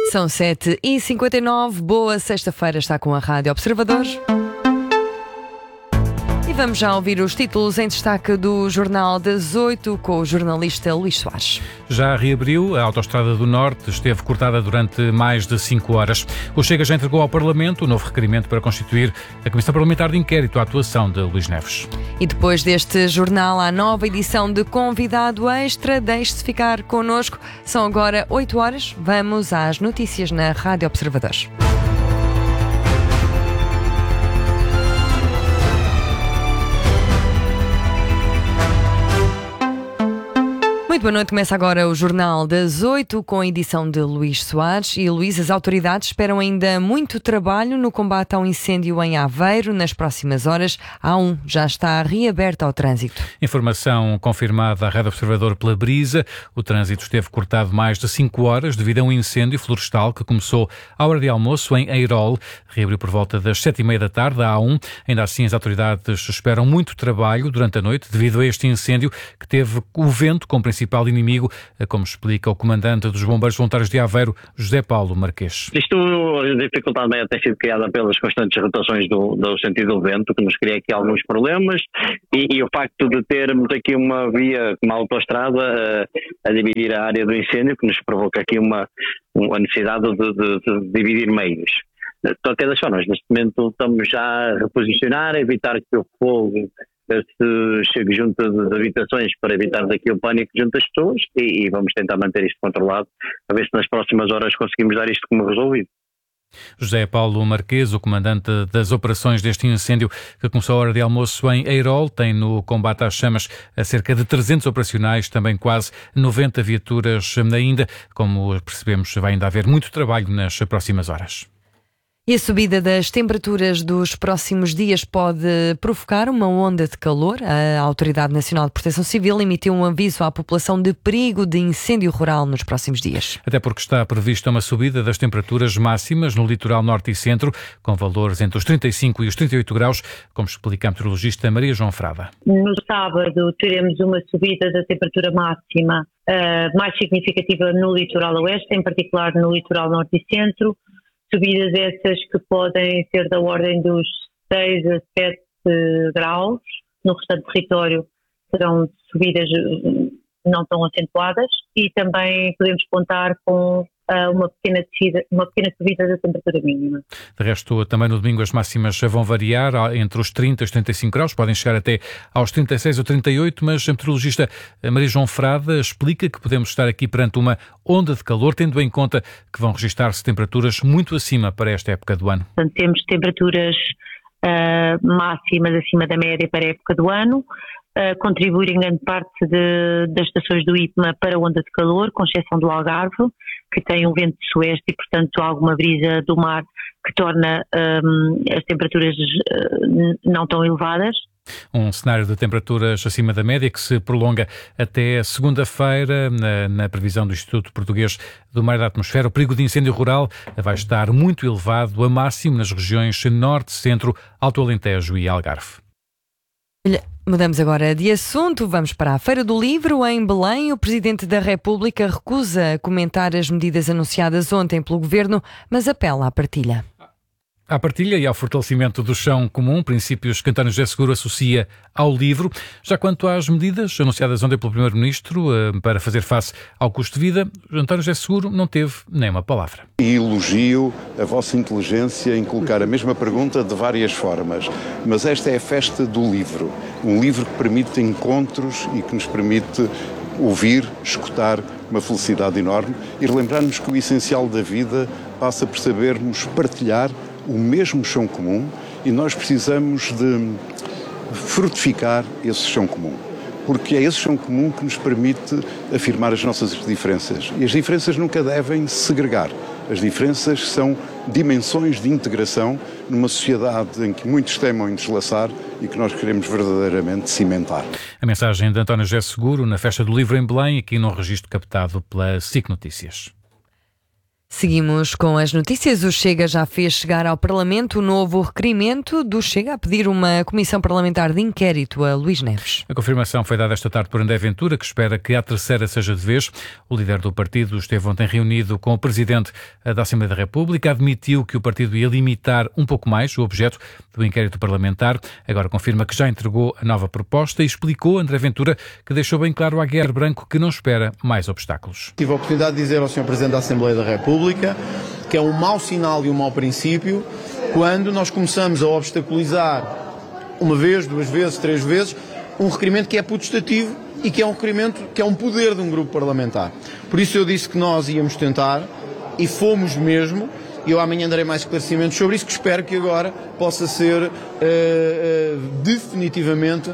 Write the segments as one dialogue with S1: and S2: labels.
S1: São 7h59, boa sexta-feira, está com a Rádio Observador. E vamos já ouvir os títulos em destaque do Jornal das 8 com o jornalista Luís Soares.
S2: Já reabriu, a Autostrada do Norte esteve cortada durante mais de 5 horas. O Chega já entregou ao Parlamento o novo requerimento para constituir a Comissão Parlamentar de Inquérito à atuação de Luís Neves.
S1: E depois deste jornal, há nova edição de Convidado Extra. Deixe-se ficar connosco. São agora 8 horas. Vamos às notícias na Rádio Observador. Muito boa noite, começa agora o Jornal das 8 com a edição de Luís Soares. E Luís, as autoridades esperam ainda muito trabalho no combate ao incêndio em Aveiro. Nas próximas horas, a A1 já está reaberta ao trânsito.
S2: Informação confirmada à Rádio Observador pela Brisa. O trânsito esteve cortado mais de 5 horas devido a um incêndio florestal que começou à hora de almoço em Eirol. Reabriu por volta das 7h30 da tarde, a A1. Ainda assim, as autoridades esperam muito trabalho durante a noite devido a este incêndio que teve o vento como principal inimigo, como explica o comandante dos Bombeiros Voluntários de Aveiro, José Paulo Marquês.
S3: A dificuldade tem sido criada pelas constantes rotações do sentido do vento, que nos cria aqui alguns problemas, e o facto de termos aqui uma via, uma autoestrada, a dividir a área do incêndio, que nos provoca aqui uma necessidade de dividir meios. De qualquer das formas, neste momento estamos já a reposicionar, a evitar que o fogo se chegue junto das habitações para evitar daqui o pânico junto às pessoas e vamos tentar manter isto controlado, a ver se nas próximas horas conseguimos dar isto como resolvido.
S2: José Paulo Marquês, o comandante das operações deste incêndio que começou a hora de almoço em Eirol, tem no combate às chamas a cerca de 300 operacionais, também quase 90 viaturas ainda. Como percebemos, vai ainda haver muito trabalho nas próximas horas.
S1: E a subida das temperaturas dos próximos dias pode provocar uma onda de calor. A Autoridade Nacional de Proteção Civil emitiu um aviso à população de perigo de incêndio rural nos próximos dias.
S2: Até porque está prevista uma subida das temperaturas máximas no litoral norte e centro, com valores entre os 35 e os 38 graus, como explica a meteorologista Maria João Frada.
S4: No sábado teremos uma subida da temperatura máxima mais significativa no litoral oeste, em particular no litoral norte e centro. Subidas essas que podem ser da ordem dos 6 a 7 graus. No restante do território serão subidas não tão acentuadas e também podemos contar com uma pequena subida da temperatura mínima.
S2: De resto, também no domingo as máximas vão variar entre os 30 e os 35 graus, podem chegar até aos 36 ou 38, mas a meteorologista Maria João Frada explica que podemos estar aqui perante uma onda de calor, tendo em conta que vão registrar-se temperaturas muito acima para esta época do ano.
S4: Portanto, temos temperaturas máximas acima da média para a época do ano, contribuir em grande parte das estações do IPMA para a onda de calor, com exceção do Algarve, que tem um vento de sueste e, portanto, alguma brisa do mar que torna as temperaturas não tão elevadas.
S2: Um cenário de temperaturas acima da média que se prolonga até segunda-feira. Na previsão do Instituto Português do Mar e da Atmosfera, o perigo de incêndio rural vai estar muito elevado, a máximo nas regiões norte, centro, Alto Alentejo e Algarve.
S1: Mudamos agora de assunto, vamos para a Feira do Livro em Belém. O Presidente da República recusa comentar as medidas anunciadas ontem pelo Governo, mas apela à partilha.
S2: À partilha e ao fortalecimento do chão comum, princípios que António José Seguro associa ao livro. Já quanto às medidas anunciadas ontem pelo Primeiro-Ministro para fazer face ao custo de vida, António José Seguro não teve nem uma palavra.
S5: E elogio a vossa inteligência em colocar a mesma pergunta de várias formas, mas esta é a festa do livro. Um livro que permite encontros e que nos permite ouvir, escutar, uma felicidade enorme e relembrar-nos que o essencial da vida passa por sabermos partilhar o mesmo chão comum e nós precisamos de frutificar esse chão comum, porque é esse chão comum que nos permite afirmar as nossas diferenças. E as diferenças nunca devem segregar. As diferenças são dimensões de integração numa sociedade em que muitos temem deslaçar e que nós queremos verdadeiramente cimentar.
S2: A mensagem de António José Seguro na Festa do Livro em Belém, aqui num registro captado pela SIC Notícias.
S1: Seguimos com as notícias. O Chega já fez chegar ao Parlamento o novo requerimento do Chega a pedir uma comissão parlamentar de inquérito a Luís Neves.
S2: A confirmação foi dada esta tarde por André Ventura, que espera que a terceira seja de vez. O líder do partido esteve ontem reunido com o Presidente da Assembleia da República, admitiu que o partido ia limitar um pouco mais o objeto do inquérito parlamentar. Agora confirma que já entregou a nova proposta e explicou, André Ventura, que deixou bem claro à Guerra Branco que não espera mais obstáculos.
S6: Tive a oportunidade de dizer ao Sr. Presidente da Assembleia da República que é um mau sinal e um mau princípio quando nós começamos a obstaculizar uma vez, duas vezes, três vezes um requerimento que é putestativo e que é um requerimento que é um poder de um grupo parlamentar. Por isso eu disse que nós íamos tentar e fomos mesmo. Eu amanhã darei mais esclarecimentos sobre isso, que espero que agora possa ser definitivamente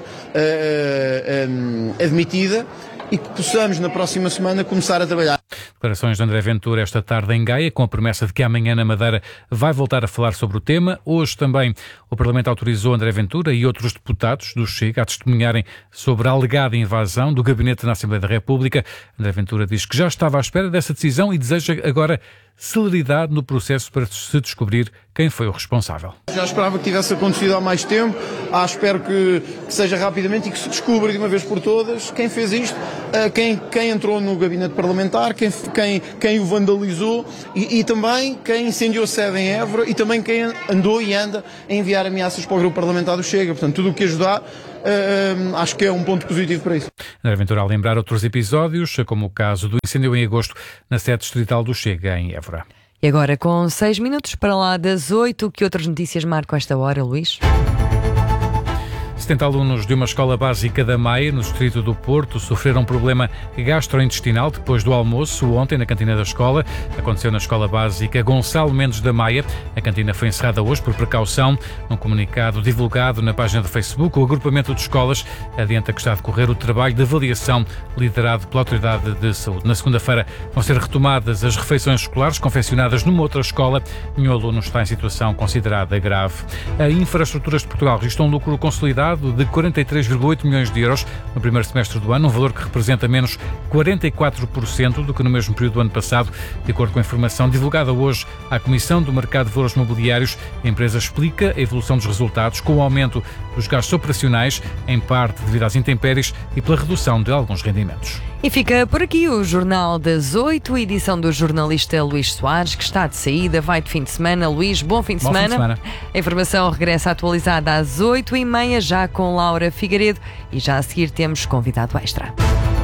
S6: admitida e que possamos na próxima semana começar a trabalhar.
S2: Declarações de André Ventura esta tarde em Gaia, com a promessa de que amanhã na Madeira vai voltar a falar sobre o tema. Hoje também o Parlamento autorizou André Ventura e outros deputados do Chega a testemunharem sobre a alegada invasão do gabinete na Assembleia da República. André Ventura diz que já estava à espera dessa decisão e deseja agora celeridade no processo para se descobrir quem foi o responsável.
S6: Já esperava que tivesse acontecido há mais tempo, espero que seja rapidamente e que se descubra de uma vez por todas quem fez isto, quem entrou no gabinete parlamentar, quem o vandalizou e também quem incendiou a sede em Évora e também quem andou e anda a enviar ameaças para o grupo parlamentar do Chega. Portanto, tudo o que ajudar, acho que é um ponto positivo para isso.
S2: André Ventura a lembrar outros episódios, como o caso do incêndio em agosto na sede distrital do Chega em Évora.
S1: E agora, com 6 minutos para lá das 8, que outras notícias marcam esta hora, Luís?
S2: 70 alunos de uma escola básica da Maia, no distrito do Porto, sofreram um problema gastrointestinal depois do almoço ontem na cantina da escola. Aconteceu na escola básica Gonçalo Mendes da Maia. A cantina foi encerrada hoje por precaução. Num comunicado divulgado na página do Facebook, o agrupamento de escolas adianta que está a decorrer o trabalho de avaliação liderado pela Autoridade de Saúde. Na segunda-feira vão ser retomadas as refeições escolares confeccionadas numa outra escola. Nenhum aluno está em situação considerada grave. A Infraestruturas de Portugal registrou um lucro consolidado de 43,8 milhões de euros no primeiro semestre do ano, um valor que representa menos 44% do que no mesmo período do ano passado. De acordo com a informação divulgada hoje à Comissão do Mercado de Valores Mobiliários, a empresa explica a evolução dos resultados com o aumento dos gastos operacionais, em parte devido às intempéries e pela redução de alguns rendimentos.
S1: E fica por aqui o Jornal das 8, edição do jornalista Luís Soares, que está de saída, vai de fim de semana. Luís, bom fim de semana. A informação regressa atualizada às 8h30, já com Laura Figueiredo, e já a seguir temos convidado extra.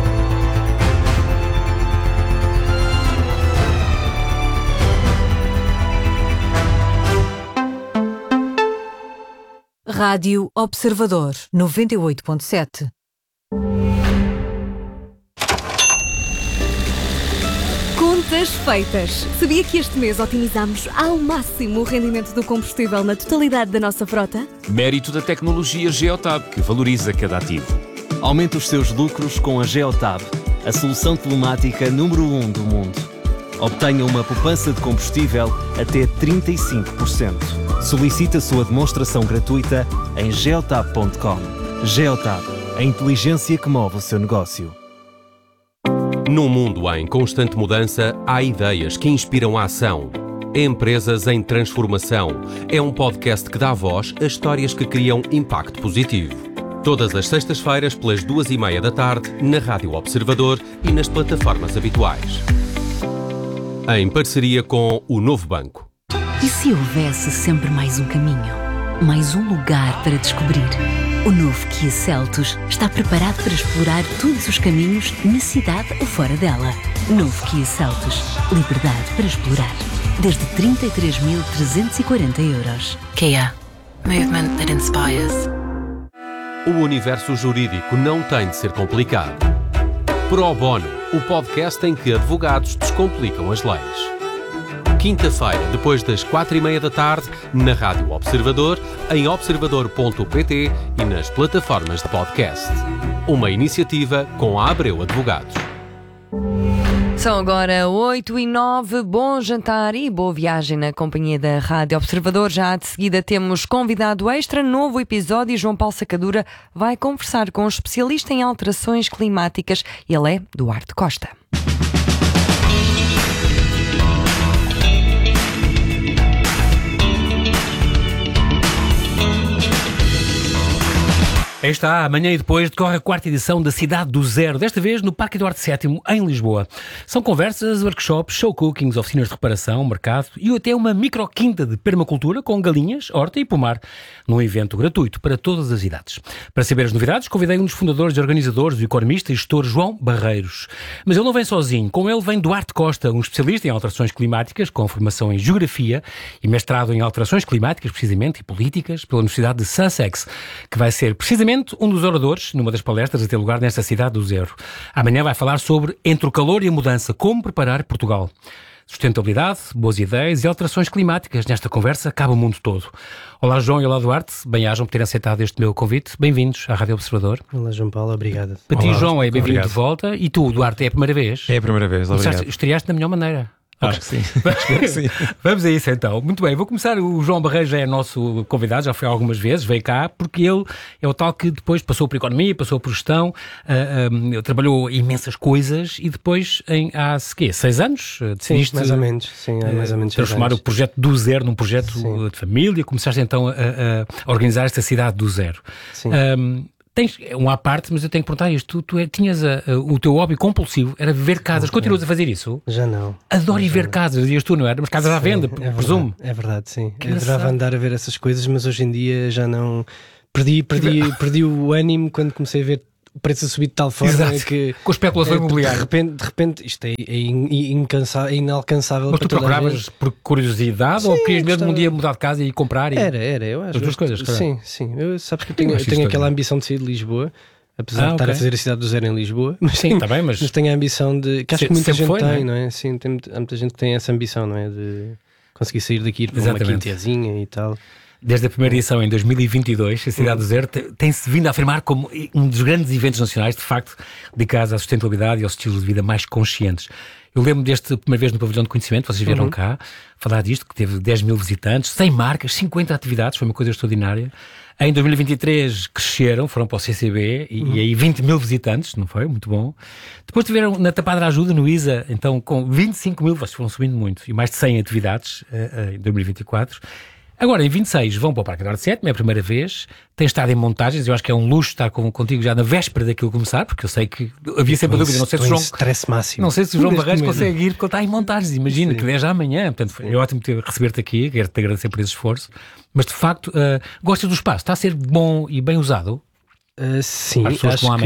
S7: Rádio Observador 98.7.
S8: Contas feitas. Sabia que este mês otimizamos ao máximo o rendimento do combustível na totalidade da nossa frota?
S9: Mérito da tecnologia Geotab, que valoriza cada ativo.
S10: Aumente os seus lucros com a Geotab, a solução telemática número 1 do mundo. Obtenha uma poupança de combustível até 35%. Solicite a sua demonstração gratuita em geotab.com. Geotab, a inteligência que move o seu negócio.
S11: Num mundo em constante mudança, há ideias que inspiram a ação. Empresas em Transformação é um podcast que dá voz a histórias que criam impacto positivo. Todas as sextas-feiras, pelas 2h30 da tarde, na Rádio Observador e nas plataformas habituais. Em parceria com o Novo Banco.
S12: E se houvesse sempre mais um caminho? Mais um lugar para descobrir? O novo Kia Seltos está preparado para explorar todos os caminhos na cidade ou fora dela. Novo Kia Seltos. Liberdade para explorar. Desde 33.340 euros. Kia. Movement that inspires.
S11: O universo jurídico não tem de ser complicado. Pro Bono, o podcast em que advogados descomplicam as leis. Quinta-feira, depois das 4h30 da tarde, na Rádio Observador, em observador.pt e nas plataformas de podcast. Uma iniciativa com a Abreu Advogados.
S1: São agora 8h09, bom jantar e boa viagem na companhia da Rádio Observador. Já de seguida temos convidado extra, novo episódio. João Paulo Sacadura vai conversar com um especialista em alterações climáticas. Ele é Duarte Costa.
S13: Aí está, amanhã e depois decorre a 4ª edição da Cidade do Zero, desta vez no Parque Eduardo VII, em Lisboa. São conversas, workshops, show cookings, oficinas de reparação, mercado e até uma microquinta de permacultura com galinhas, horta e pomar, num evento gratuito para todas as idades. Para saber as novidades, convidei um dos fundadores e organizadores, o economista e gestor João Barreiros. Mas ele não vem sozinho, com ele vem Duarte Costa, um especialista em alterações climáticas, com formação em Geografia e mestrado em alterações climáticas, precisamente, e políticas, pela Universidade de Sussex, que vai ser precisamente um dos oradores numa das palestras a ter lugar nesta Cidade do Zero. Amanhã vai falar sobre Entre o calor e a mudança, como preparar Portugal. Sustentabilidade, boas ideias e alterações climáticas. Nesta conversa cabe o mundo todo. Olá João e olá Duarte, bem-ajam por terem aceitado este meu convite. Bem-vindos à Rádio Observador.
S14: Olá João Paulo, obrigado.
S13: Para ti, João, é bem-vindo de volta. E tu, Duarte, é a primeira vez?
S15: É a primeira vez, obrigado.
S13: Estreaste da melhor maneira.
S15: Acho que sim.
S13: Vamos a isso então. Muito bem, vou começar. O João Barreiros já é nosso convidado, já foi algumas vezes, veio cá, porque ele é o tal que depois passou por economia, passou por gestão, trabalhou imensas coisas e depois, há 6 anos, decidiste
S14: mais ou menos, mais ou menos
S13: transformar o projeto do zero num projeto de família. Começaste então a organizar esta Cidade do Zero.
S14: Sim.
S13: Tens à parte, mas eu tenho que perguntar isto. Tu tinhas o teu hobby compulsivo, era ver casas. Continuas a fazer isso?
S14: Já não.
S13: Adoro ir ver casas, dizias tu, não era? Mas casas à venda, presumo.
S14: É verdade, sim. Eu adorava andar a ver essas coisas, mas hoje em dia já não... Perdi o ânimo quando comecei a ver o preço a subir de tal forma que...
S13: Com a especulação imobiliária.
S14: De repente isto é inalcançável.
S13: Mas tu procuravas por curiosidade ou querias mesmo um dia mudar de casa e comprar?
S14: Era, eu acho.
S13: As duas coisas, claro.
S14: Sim. Sabes que eu tenho aquela ambição de sair de Lisboa, apesar de estar a fazer a Cidade do Zero em Lisboa. Mas,
S13: sim, está bem, mas
S14: tenho a ambição de... Que acho que muita gente
S13: foi,
S14: tem, não é? Sim, há muita gente que tem essa ambição, não é? De conseguir sair daqui para uma quintazinha e tal.
S13: Desde a primeira edição em 2022, a Cidade do Zero tem-se vindo a afirmar como um dos grandes eventos nacionais, de facto, dedicados à sustentabilidade e aos estilos de vida mais conscientes. Eu lembro deste primeira vez no Pavilhão de Conhecimento, vocês vieram cá falar disto, que teve 10 mil visitantes, 100 marcas, 50 atividades, foi uma coisa extraordinária. Em 2023 cresceram, foram para o CCB e aí 20 mil visitantes, não foi? Muito bom. Depois tiveram na Tapada Ajuda, no ISA, então com 25 mil, vocês foram subindo muito, e mais de 100 atividades em 2024. Agora, em 26, vão para o Parque Eduardo VII, é a primeira vez. Tem estado em montagens, eu acho que é um luxo estar contigo já na véspera daquilo começar, porque eu sei que havia sempre a dúvida. Não sei se o João,
S14: stress máximo.
S13: Não sei se o João Barreiros consegue ir, porque ele está em montagens. Imagina que 10 amanhã. Portanto, é ótimo receber-te aqui, quero-te agradecer por esse esforço. Mas, de facto, gostas do espaço? Está a ser bom e bem usado?
S14: Sim, acho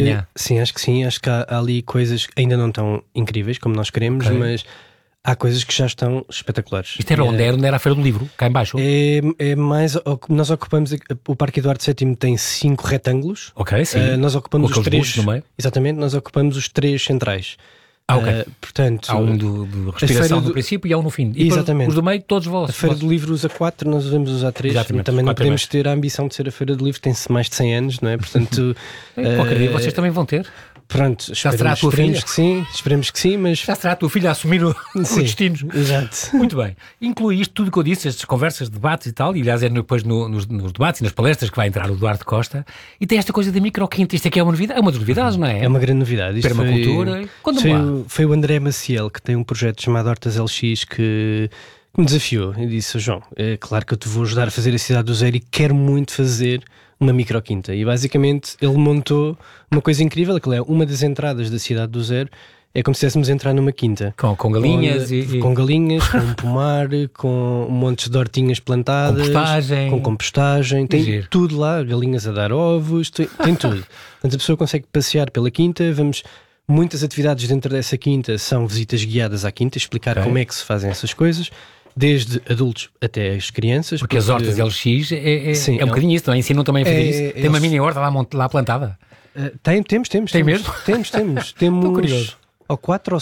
S14: que sim. Acho que há ali coisas que ainda não tão incríveis como nós queremos, mas... Há coisas que já estão espetaculares.
S13: Isto era onde era a Feira do Livro, cá em baixo?
S14: É mais... Nós ocupamos... O Parque Eduardo VII tem 5 retângulos.
S13: Ok, sim.
S14: Nós ocupamos os 3...
S13: no meio.
S14: Exatamente, nós ocupamos os 3 centrais.
S13: Ok.
S14: Portanto,
S13: há um de respiração no princípio e há um no fim. E
S14: exatamente.
S13: Os do meio, todos vossos.
S14: A Feira do Livro usa 4, nós devemos usar 3.
S13: Exatamente.
S14: Também não podemos ter a ambição de ser a Feira do Livro, tem-se mais de 100 anos, não é? Portanto...
S13: Qualquer dia vocês também vão ter.
S14: Pronto,
S13: já será a tua filha?
S14: Esperemos que sim, mas...
S13: Já será a tua filha a assumir os destinos.
S14: Exato.
S13: Muito bem. Inclui isto tudo que eu disse, estas conversas, debates e tal, e aliás é depois nos debates e nas palestras que vai entrar o Duarte Costa, e tem esta coisa da microquinta, isto aqui é uma novidade, das novidades, não é?
S14: É uma grande novidade. Isto
S13: permacultura.
S14: Foi o André Maciel, que tem um projeto chamado Hortas LX, que me desafiou e disse: João, é claro que eu te vou ajudar a fazer a Cidade do Zero e quero muito fazer uma microquinta. E basicamente ele montou uma coisa incrível, que é uma das entradas da Cidade do Zero. É como se estivéssemos entrar numa quinta.
S13: Com galinhas
S14: com galinhas, com um pomar, com montes de hortinhas plantadas. Com compostagem. Tem tudo lá, galinhas a dar ovos, tem tudo. Portanto, a pessoa consegue passear pela quinta, muitas atividades dentro dessa quinta são visitas guiadas à quinta, explicar como é que se fazem essas coisas. Desde adultos até as crianças.
S13: Porque as hortas LX é um bocadinho isso, não é? Ensinam também a fazer isso. Tem uma mini horta lá plantada?
S14: Temos.
S13: Tem mesmo?
S14: Temos.
S13: Estou curioso.
S14: Ou 4 ou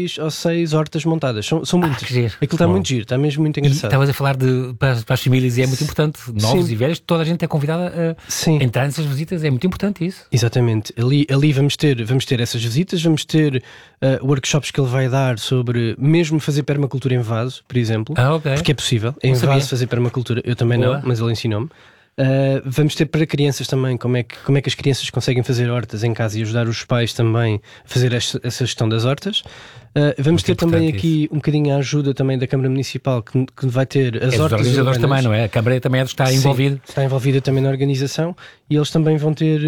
S14: 6 hortas montadas. São muitas. Aquilo está muito giro, está mesmo muito engraçado.
S13: Estavas a falar para as famílias e é muito importante, novos e velhos, toda a gente é convidada a entrar nessas visitas, é muito importante isso.
S14: Exatamente. Ali vamos ter essas visitas, vamos ter workshops que ele vai dar sobre mesmo fazer permacultura em vaso, por exemplo. Porque é possível. Em vaso fazer permacultura, eu também não, mas ele ensinou-me. Vamos ter para crianças também como é que as crianças conseguem fazer hortas em casa e ajudar os pais também a fazer essa gestão das hortas. Vamos ter também aqui um bocadinho a ajuda também da Câmara Municipal, que vai ter as hortas
S13: organizadores também, não é? A Câmara também está envolvida.
S14: Está envolvida também na organização, e eles também vão ter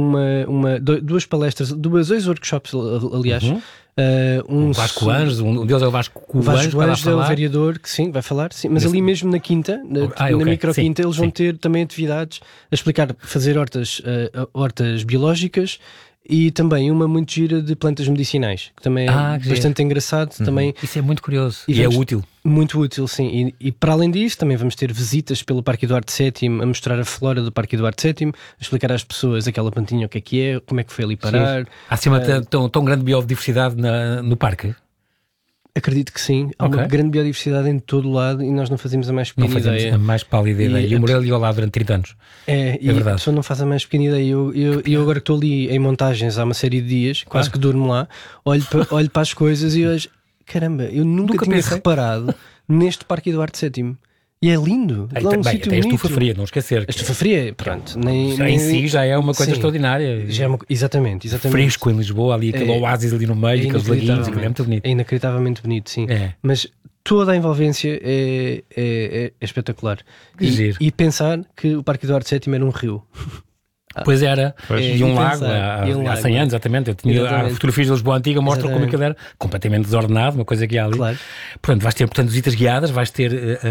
S14: duas palestras, dois workshops, aliás.
S13: Um Vasco Anjos, um deles é o Vasco
S14: Anjos, é o vereador que sim, vai falar, sim, mas ali mesmo na quinta, na microquinta, eles vão ter também atividades a explicar, fazer hortas biológicas. E também uma muito gira de plantas medicinais, que também é bastante engraçado. Também.
S13: Isso é muito curioso e é útil.
S14: Muito útil, sim. E para além disso, também vamos ter visitas pelo Parque Eduardo VII, a mostrar a flora do Parque Eduardo VII, a explicar às pessoas aquela plantinha o que é, como é que foi ali parar.
S13: Há assim uma tão grande biodiversidade no parque?
S14: Acredito que sim. Há uma grande biodiversidade em todo o lado e nós não fazemos a mais pequena ideia.
S13: Não fazemos a mais pálida ideia. E o Moreira ia lá durante 30 anos.
S14: É verdade. A pessoa não faz a mais pequena ideia. Eu agora que estou ali em montagens há uma série de dias, quase que durmo lá, olho para as coisas e eu acho, caramba, eu nunca tinha reparado neste Parque Eduardo VII. E é lindo.
S13: Tem a estufa fria, não esquecer.
S14: A estufa fria, pronto.
S13: Em si já é uma coisa extraordinária.
S14: Já é exatamente.
S13: Fresco em Lisboa, ali aquele oásis ali no meio, aqueles laguinhos, é muito bonito.
S14: É inacreditavelmente bonito, sim. Mas toda a envolvência é espetacular. E pensar que o Parque Eduardo VII era um rio.
S13: Pois era, e um lago há 100 anos, exatamente. Eu tinha fotografias de Lisboa Antiga, mostram como aquilo era completamente desordenado, uma coisa que há ali. Claro. Portanto, vais ter visitas guiadas, vais ter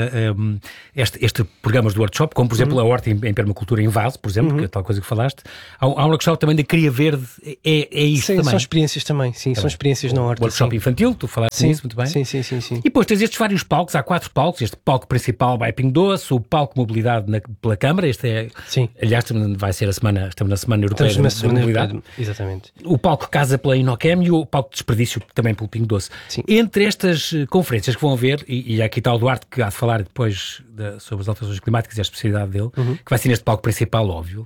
S13: este programas do workshop, como por exemplo a horta em permacultura em vaso, por exemplo, que é tal coisa que falaste. Há um workshop também da Cria Verde, é isso também.
S14: São experiências também, sim, são experiências na horta.
S13: Workshop infantil, tu falaste nisso muito bem.
S14: Sim.
S13: E depois tens estes vários palcos, há 4 palcos, este palco principal vai Pingo Doce, o palco Mobilidade pela Câmara, aliás, vai ser estamos na Semana Europeia da Mobilidade.
S14: Exatamente.
S13: O palco Casa pela Inocam e o palco de Desperdício também pelo Pingo Doce. Sim. Entre estas conferências que vão haver, e aqui está o Duarte que há de falar depois sobre as alterações climáticas e a especialidade dele, que vai ser neste palco principal, óbvio.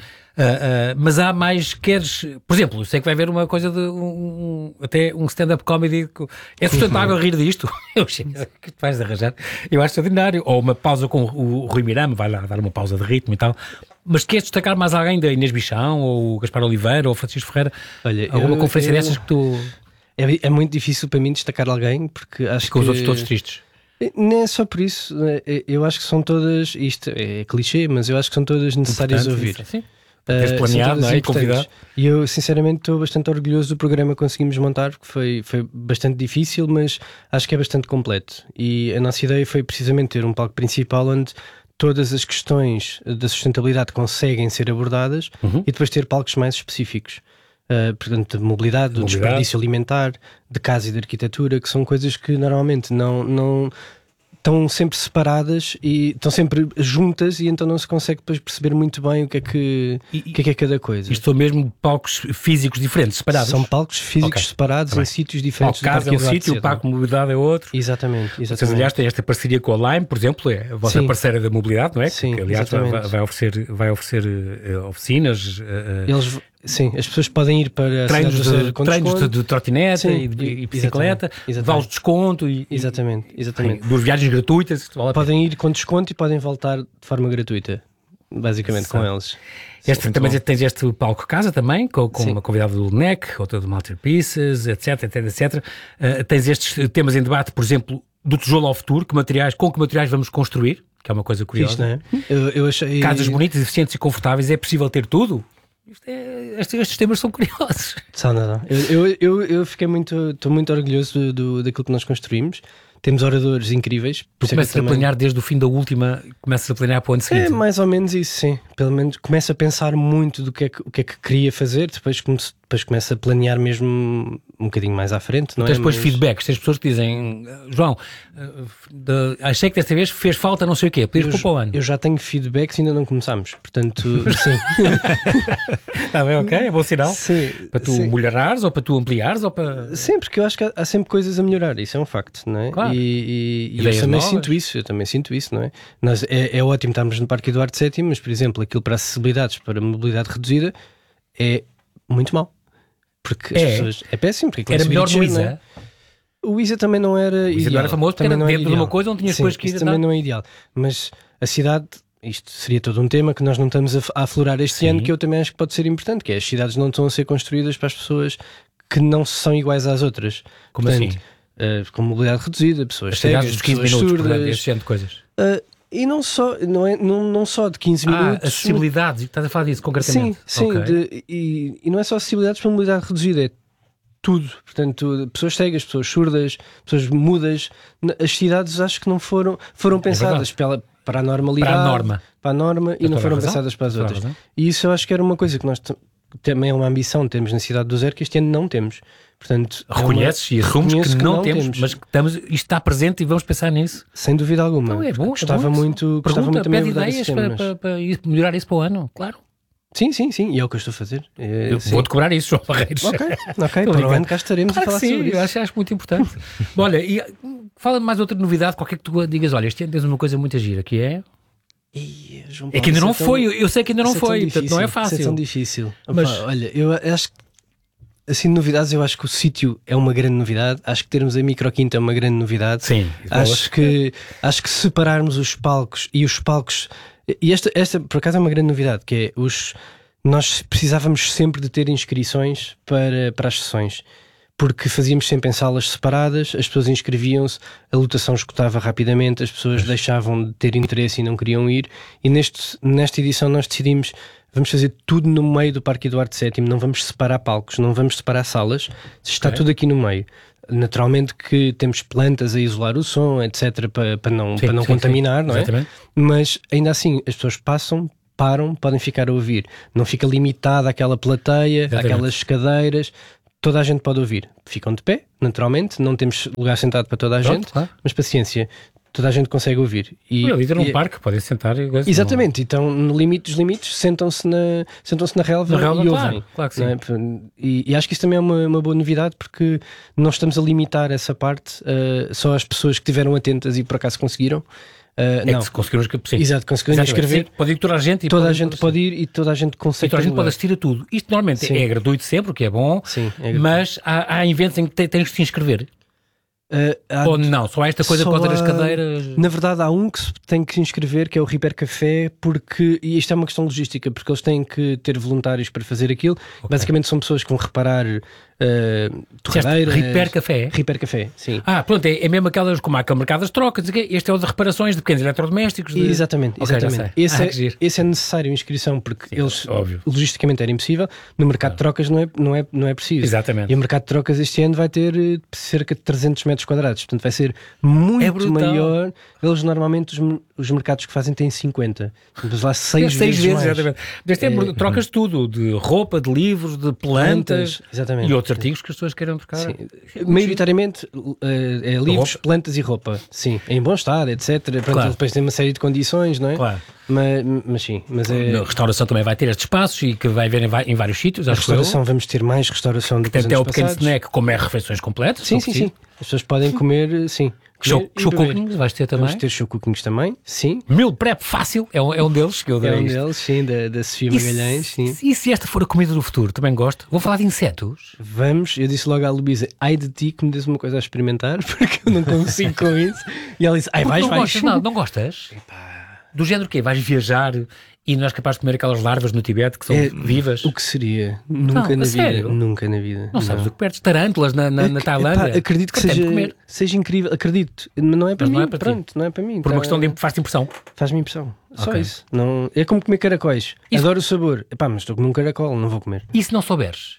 S13: Mas há mais, por exemplo, eu sei que vai haver uma coisa de até um stand-up comedy. É sustentável rir disto? Eu sei que tu vais arranjar. Eu acho extraordinário. Ou uma pausa com o Rui Mirama, vai lá dar uma pausa de ritmo e tal. Mas queres destacar mais alguém, da Inês Bichão, ou o Gaspar Oliveira, ou o Francisco Ferreira?
S14: Olha,
S13: alguma conferência dessas que tu...
S14: É muito difícil para mim destacar alguém, porque acho que...
S13: os outros todos tristes.
S14: Não é só por isso. Eu acho que são todas... Isto é clichê, mas eu acho que são todas necessárias de ouvir.
S13: Sim. Tens planeado, não é? E convidado.
S14: E eu, sinceramente, estou bastante orgulhoso do programa que conseguimos montar, porque foi bastante difícil, mas acho que é bastante completo. E a nossa ideia foi precisamente ter um palco principal onde todas as questões da sustentabilidade conseguem ser abordadas e depois ter palcos mais específicos. Portanto, de mobilidade, do desperdício alimentar, de casa e de arquitetura, que são coisas que normalmente não estão sempre separadas e estão sempre juntas, e então não se consegue depois perceber muito bem o que é cada coisa.
S13: Isto são mesmo palcos físicos diferentes, separados?
S14: São palcos físicos separados em sítios diferentes.
S13: O casa é um sítio, o Parque Mobilidade é outro.
S14: Exatamente.
S13: Vocês, aliás, têm esta parceria com a Lime, por exemplo, é a vossa parceira da mobilidade, não é?
S14: Sim,
S13: que aliás vai oficinas.
S14: Sim, as pessoas podem ir para
S13: treinos de trotineta e bicicleta, vales de desconto
S14: exatamente.
S13: Duas viagens gratuitas.
S14: Podem ir com desconto e podem voltar de forma gratuita, basicamente. Com eles.
S13: Também tens este palco casa também, com uma convidada do NEC, outra do Masterpieces, etc. Tens estes temas em debate, por exemplo, do tijolo ao futuro, com que materiais vamos construir, que é uma coisa curiosa.
S14: Isto, não é? Eu achei...
S13: Casas bonitas, eficientes e confortáveis, é possível ter tudo? Estes temas são curiosos.
S14: Não. Eu estou muito orgulhoso daquilo que nós construímos. Temos oradores incríveis.
S13: Tu começas a planear desde o fim da última, começas a planear para o ano seguinte?
S14: É mais ou menos isso, sim. Pelo menos começo a pensar muito do que é que queria fazer, depois começo a planear mesmo um bocadinho mais à frente. Não
S13: tens depois feedbacks, tens pessoas que dizem: João, achei que desta vez fez falta não sei o quê, podias para o ano.
S14: Eu já tenho feedbacks e ainda não começámos, portanto, sim.
S13: Está bem, ok, é bom sinal.
S14: Sim,
S13: para tu melhorares ou para tu ampliares ou para...
S14: Sim, porque eu acho que há sempre coisas a melhorar, isso é um facto, não é?
S13: Claro.
S14: E eu também sinto isso, não é? É ótimo estarmos no Parque Eduardo VII, mas, por exemplo, aquilo para acessibilidades, para mobilidade reduzida, é muito mau. Porque as pessoas... É péssimo. Porque
S13: era melhor no ISA?
S14: O ISA também não era ideal.
S13: Não era famoso porque era dentro de uma coisa onde tinhas depois que ir...
S14: Isso também não é ideal. Mas a cidade... Isto seria todo um tema que nós não estamos a aflorar este ano, que eu também acho que pode ser importante, que é as cidades não estão a ser construídas para as pessoas que não são iguais às outras.
S13: Como
S14: Portanto,
S13: assim?
S14: Com mobilidade reduzida, pessoas
S13: cegas,
S14: cegas,
S13: 15
S14: pessoas
S13: minutos,
S14: surdas.
S13: este género de coisas.
S14: E não só de 15 minutos.
S13: Acessibilidade, estás a falar disso concretamente?
S14: Sim,
S13: okay.
S14: E não é só acessibilidades para mobilidade reduzida, é tudo. Portanto, pessoas cegas, pessoas surdas, pessoas mudas. As cidades acho que não foram pensadas para a normalidade, para a norma e não foram pensadas para as outras. E isso eu acho que era uma coisa que nós também é uma ambição que temos na cidade do Zero, que este ano não temos. Portanto,
S13: reconheces e assumes que não temos, mas que isto está presente e vamos pensar nisso.
S14: Sem dúvida alguma.
S13: Não, é bom,
S14: gostava muito
S13: pede ideias para melhorar isso para o ano, claro.
S14: Sim, e é o que eu estou a fazer.
S13: Vou-te cobrar isso, João Barreiros.
S14: Ok, para o ano cá estaremos a falar sobre isso.
S13: Eu acho muito importante. Bom, olha, e fala-me mais outra novidade, qualquer que tu digas, olha, este ano tens uma coisa muito gira, que é... É que ainda não foi, eu sei que ainda não foi, portanto não é fácil.
S14: É tão difícil. Mas olha, eu acho que assim, de novidades, eu acho que o sítio é uma grande novidade, acho que termos a microquinta é uma grande novidade.
S13: Sim.
S14: Acho que separarmos os palcos e os palcos, e esta por acaso é uma grande novidade, que é nós precisávamos sempre de ter inscrições para as sessões, porque fazíamos sempre em salas separadas, as pessoas inscreviam-se, a lotação esgotava rapidamente, as pessoas deixavam de ter interesse e não queriam ir, e nesta edição nós decidimos, vamos fazer tudo no meio do Parque Eduardo VII, não vamos separar palcos, não vamos separar salas, está tudo aqui no meio. Naturalmente que temos plantas a isolar o som, etc, para não contaminar, não é? Exatamente. Mas ainda assim, as pessoas param, podem ficar a ouvir, não fica limitada àquela plateia, àquelas cadeiras. Toda a gente pode ouvir. Ficam de pé, naturalmente, não temos lugar sentado para toda a gente, mas paciência, toda a gente consegue ouvir.
S13: E ali num parque, podem sentar e...
S14: Exatamente, então no limite dos limites sentam-se na relva e ouvem.
S13: Claro que sim.
S14: E acho que isso também é uma boa novidade, porque não estamos a limitar essa parte só às pessoas que estiveram atentas e por acaso conseguiram.
S13: Não. Que conseguiram escrever.
S14: Exato, conseguiram escrever.
S13: Pode ir toda a gente.
S14: Toda a gente pode ir e toda a gente consegue.
S13: E toda a gente pode assistir a tudo. Isto normalmente é gratuito sempre, o que é bom.
S14: Sim,
S13: mas há eventos em que tens de te inscrever. Ou não, só há esta coisa por causa das cadeiras.
S14: Na verdade, há um que se tem que se inscrever, que é o Riper Café, e isto é uma questão logística, porque eles têm que ter voluntários para fazer aquilo. Basicamente são pessoas que vão reparar torradeiras.
S13: Riper Café?
S14: Riper Café, sim.
S13: Pronto, é mesmo aquelas como há mercados de trocas. Este é o de reparações de pequenos eletrodomésticos.
S14: Exatamente. Esse é necessário inscrição, porque logisticamente era impossível. No mercado de trocas não é preciso.
S13: Exatamente.
S14: E o mercado de trocas este ano vai ter cerca de 300 metros quadrados, portanto vai ser muito maior. Eles normalmente, os mercados que fazem têm 50. Mas lá 6 vezes mais.
S13: Exatamente. Deste tempo trocas tudo, de roupa, de livros, de plantas.
S14: Exatamente.
S13: E outros artigos que as pessoas queiram buscar.
S14: Sim. Maioritariamente é livros, plantas e roupa. Sim, em bom estado, etc. Pronto, depois tem uma série de condições, não é?
S13: Claro.
S14: Mas sim.
S13: A restauração também vai ter estes espaços e que vai haver em vários sítios.
S14: A restauração, vamos ter mais restauração do que
S13: até o pequeno snack, como é refeições completas.
S14: Sim. As pessoas podem comer, sim.
S13: Show cookings vais ter também?
S14: Vamos ter show cookings também, sim.
S13: Meal prep fácil, é um deles que eu dei.
S14: É um deles, sim, da Sofia Magalhães, sim.
S13: E se esta for a comida do futuro, também gosto. Vou falar de insetos.
S14: Vamos, eu disse logo à Luísa, ai de ti que me des uma coisa a experimentar, porque eu não consigo com isso. E ela disse, vais.
S13: Não gostas? Do género o quê? Vais viajar e não és capaz de comer aquelas larvas no Tibete que são vivas?
S14: O que seria? Nunca na vida.
S13: Sério?
S14: Nunca na vida.
S13: Não sabes o que perdes? Tarântulas na Tailândia?
S14: Acredito que seja incrível. Acredito. Mas não é para mim. Não é para mim.
S13: Por uma questão de faz-te impressão?
S14: Faz-me impressão. Só isso. Não, é como comer caracóis. Adoro o sabor. Mas estou a comer um caracol, não vou comer.
S13: E se não souberes?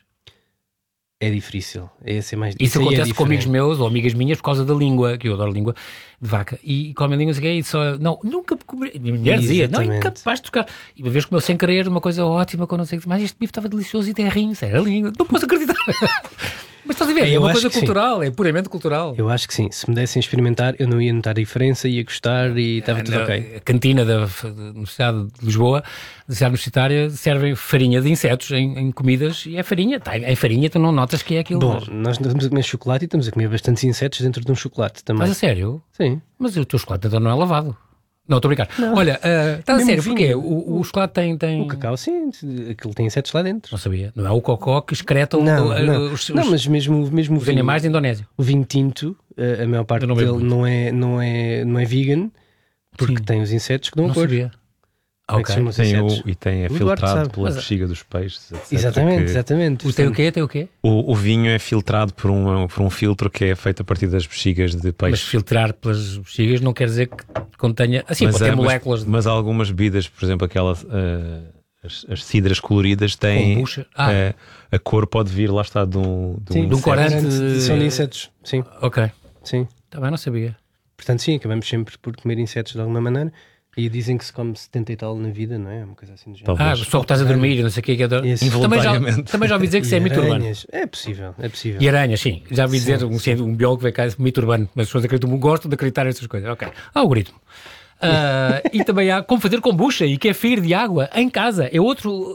S14: É difícil. Esse é mais
S13: difícil. Isso acontece com amigos meus ou amigas minhas por causa da língua, que eu adoro língua de vaca. E comem línguas e só. Não, nunca comi. Minha mulher dizia, não, incapaz de tocar. E uma vez comeu sem querer uma coisa ótima, quando não sei o que, mas este bife estava delicioso e terrinho, era língua. Não posso acreditar. Mas estás a ver, é uma coisa cultural, é puramente cultural.
S14: Eu acho que sim. Se me dessem experimentar, eu não ia notar a diferença, ia gostar e estava tudo ok.
S13: A cantina da Universidade de Lisboa, da Universidade Universitária, servem farinha de insetos em comidas e é farinha. Em farinha tu não notas que é aquilo.
S14: Bom, nós estamos a comer chocolate e estamos a comer bastantes insetos dentro de um chocolate também.
S13: Mas a sério?
S14: Sim.
S13: Mas o teu chocolate então não é lavado. Não, estou a brincar. Não. Olha, estás a sério, porquê? O chocolate tem...
S14: O cacau, sim, aquilo tem insetos lá dentro.
S13: Não sabia. Não é o cocó que excretam
S14: mas mesmo
S13: os animais da Indonésia.
S14: O vinho tinto, a maior parte dele não é vegan, porque tem os insetos que dão a cor.
S13: Sabia.
S15: E é filtrado pela bexiga dos peixes, etc.
S14: Exatamente.
S13: Tem o quê?
S15: O vinho é filtrado por um filtro que é feito a partir das bexigas de peixe.
S13: Mas filtrar pelas bexigas não quer dizer que contenha... Assim, pode ter moléculas...
S15: Mas algumas bebidas, por exemplo, aquelas... As cidras coloridas têm... A cor pode vir, lá está, de um
S14: corante. São de insetos, sim.
S13: Ok.
S14: Sim.
S13: Também não sabia.
S14: Portanto, sim, acabamos sempre por comer insetos de alguma maneira. E dizem que se come 70 e tal na vida, não é? Uma coisa assim do género.
S13: Só que estás a dormir, não sei o que é. Também já ouvi dizer que isso é mito urbano.
S14: É possível.
S13: E aranhas, sim. Já ouvi dizer, um biólogo veio cá, mito urbano. Mas as pessoas gostam de acreditar nessas coisas. Ok. Algoritmo. E também há como fazer kombucha e kefir de água em casa. É outro.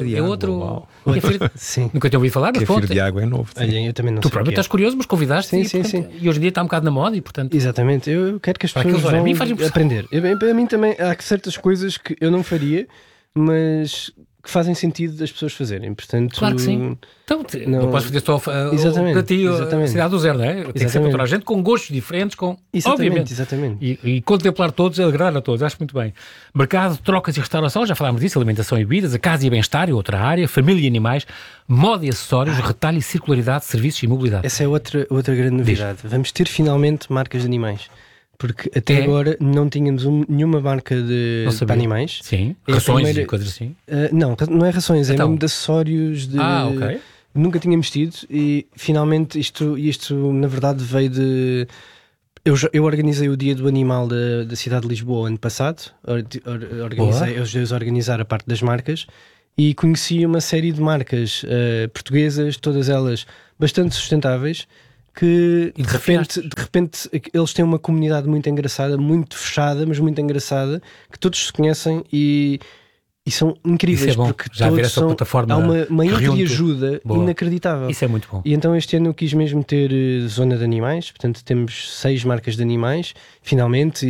S14: Sim.
S13: Nunca tinha ouvido falar, mas
S15: kefir de água é novo.
S14: Olha, eu também não
S13: tu
S14: sei. Tu
S13: próprio estás curioso, mas convidaste.
S14: Sim.
S13: E hoje em dia está um bocado na moda e, portanto.
S14: Exatamente. Eu quero que as pessoas vão aprender. Para mim também há certas coisas que eu não faria, mas que fazem sentido das pessoas fazerem. Portanto,
S13: claro que sim. Então, não posso fazer só para ti a cidade do zero, não é? Tem que ser para toda a gente com gostos diferentes, obviamente.
S14: Exatamente.
S13: E contemplar todos, agradar a todos, acho muito bem. Mercado, trocas e restauração, já falámos disso, alimentação e bebidas, a casa e bem-estar, outra área, família e animais, moda e acessórios, retalho e circularidade, serviços e mobilidade.
S14: Essa é outra grande novidade. Vamos ter finalmente marcas de animais. Porque até agora não tínhamos nenhuma marca de animais.
S13: Sim, rações e coisas assim.
S14: Não é rações, é mesmo de acessórios.
S13: Ok.
S14: Nunca tínhamos tido e finalmente isto na verdade veio de... Eu organizei o Dia do Animal da cidade de Lisboa ano passado. Ajudei-os a organizar a parte das marcas e conheci uma série de marcas portuguesas, todas elas bastante sustentáveis, que de repente eles têm uma comunidade muito engraçada, muito fechada, mas muito engraçada, que todos se conhecem e são incríveis.
S13: Isso é bom.
S14: Porque
S13: já ver essa plataforma.
S14: Há uma ajuda inacreditável.
S13: Isso é muito bom.
S14: E então este ano eu quis mesmo ter zona de animais, portanto temos 6 marcas de animais, finalmente.